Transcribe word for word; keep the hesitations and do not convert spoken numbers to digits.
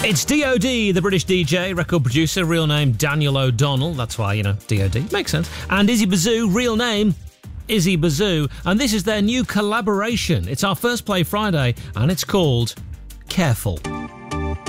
It's D O D, the British D J, record producer, real name Daniel O'Donnell. That's why, you know, D O D. Makes sense. And Izzy Bazoo, real name Izzy Bazoo. And this is their new collaboration. It's our first play Friday, and it's called Careful.